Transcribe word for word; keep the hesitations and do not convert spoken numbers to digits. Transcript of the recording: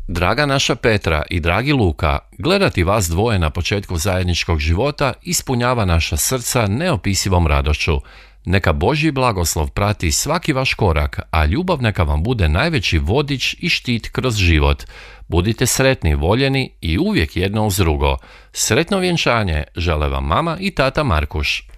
Draga naša Petra i dragi Luka, gledati vas dvoje na početku zajedničkog života ispunjava naša srca neopisivom radošću. Neka Božji blagoslov prati svaki vaš korak, a ljubav neka vam bude najveći vodič i štit kroz život. Budite sretni, voljeni i uvijek jedno uz drugo. Sretno vjenčanje žele vam mama i tata Markuš.